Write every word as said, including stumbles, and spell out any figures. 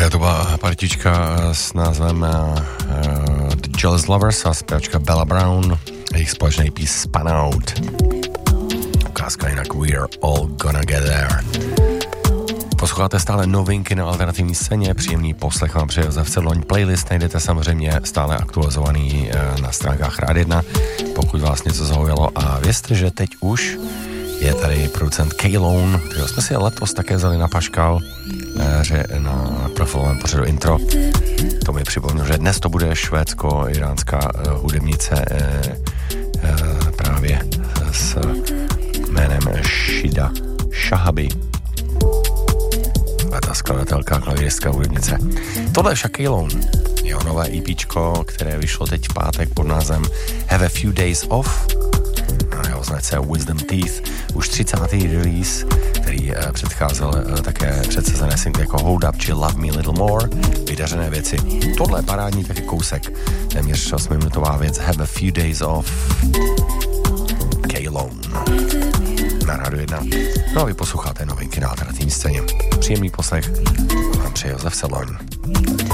To byla partička s názvem uh, The Jealous Lovers a zpěvačka Bella Brown, jejich společný pís Spun Out. Ukázka jinak We're All Gonna Get There. Posloucháte stále novinky na alternativní scéně, příjemný poslech vám přeje Josef Sedloň. Playlist najdete samozřejmě stále aktualizovaný na stránkách Rád jedna, pokud vás něco zaujalo. A vězte, že teď už je tady producent K-Lone, kterého jsme si letos také vzali na paškal že na profilovém pořadu Intro. To mi připomnělo, že dnes to bude švédsko-iránská hudebnice právě s jménem Shida Shahabi. A ta skladatelka, klavíristka, hudebnice. Tohle je však K-Lone. Jeho nové EPčko, které vyšlo teď v pátek pod názvem Have a Few Days Off. A jeho značce Wisdom Teeth. Už třicátý release, který eh, předcházel eh, také předsezené singly jako Hold Up či Love Me Little More. Vydařené věci. Tohle je parádní taky kousek. Téměř osmiminutová věc Have a Few Days Off. K-Lone. Na Rádiu jedna. No a vy posloucháte novinky na alternativní scéně. Příjemný poslech vám přeje Josef Sedloň.